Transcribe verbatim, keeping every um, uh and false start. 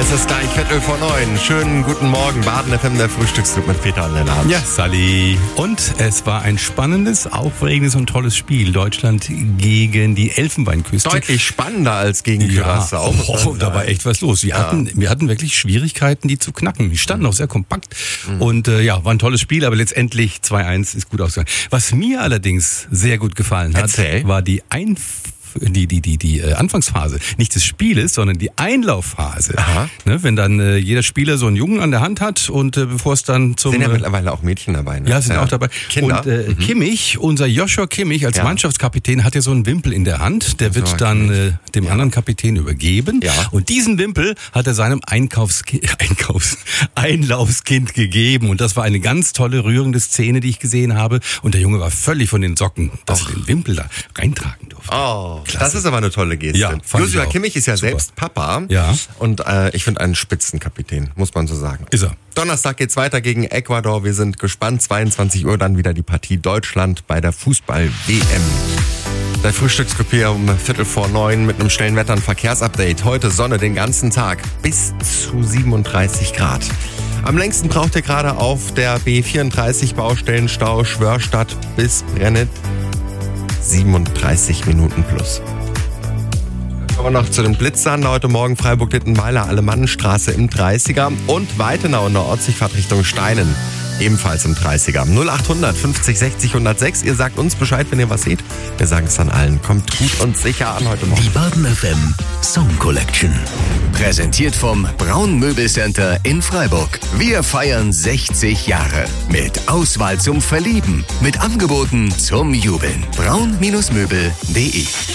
Es ist gleich Viertel vor neun. Schönen guten Morgen. Baden F M, der Frühstücksclub mit Peter und Lennart. Ja, Sally. Und es war ein spannendes, aufregendes und tolles Spiel. Deutschland gegen die Elfenbeinküste. Deutlich spannender als gegen Curaçao. Ja, oh, da war echt was los. Wir, ja. hatten, wir hatten wirklich Schwierigkeiten, die zu knacken. Die standen auch sehr kompakt. Mhm. Und äh, ja, war ein tolles Spiel, aber letztendlich zwei eins ist gut ausgegangen. Was mir allerdings sehr gut gefallen hat, Erzähl. war die Einf die die die die äh, Anfangsphase, nicht des Spieles, sondern die Einlaufphase. Aha. Ne, wenn dann äh, jeder Spieler so einen Jungen an der Hand hat und äh, bevor es dann zum sind ja äh, mittlerweile auch Mädchen dabei. Ne? Ja, sind ja auch dabei. Kinder. Und äh, mhm. Kimmich, unser Joshua Kimmich als ja. Mannschaftskapitän hat ja so einen Wimpel in der Hand. Der wird so, dann äh, dem ja. anderen Kapitän übergeben. Ja. Und diesen Wimpel hat er seinem Einkaufski- Einkaufs- Einlaufskind gegeben. Und das war eine ganz tolle, rührende Szene, die ich gesehen habe. Und der Junge war völlig von den Socken, dass Och. er den Wimpel da reintragen durfte. Oh, Klasse. das ist aber eine tolle Geste. Ja, fand Joshua ich auch. Kimmich ist ja Super. selbst Papa. Ja. Und äh, ich finde einen Spitzenkapitän, muss man so sagen. Ist er. Donnerstag geht's weiter gegen Ecuador. Wir sind gespannt. zweiundzwanzig Uhr dann wieder die Partie Deutschland bei der Fußball-W M. Der Frühstücksclub hier um Viertel vor neun mit einem schnellen Wetter- und Verkehrsupdate. Heute Sonne den ganzen Tag bis zu siebenunddreißig Grad. Am längsten braucht ihr gerade auf der B vierunddreißig Baustellenstau Schwörstadt bis Brenneth siebenunddreißig Minuten plus. Kommen wir noch zu den Blitzern. Heute Morgen Freiburg-Littenweiler, Alemannenstraße im dreißiger und Weitenau in der Ortsigfahrt Richtung Steinen. Ebenfalls im dreißiger. null achthundert fünfzig sechzig hundertsechs. Ihr sagt uns Bescheid, wenn ihr was seht. Wir sagen es dann allen. Kommt gut und sicher an heute Morgen. Die Baden F M Song Collection. Präsentiert vom Braun Möbelcenter in Freiburg. Wir feiern sechzig Jahre. Mit Auswahl zum Verlieben. Mit Angeboten zum Jubeln. braun Möbel punkt de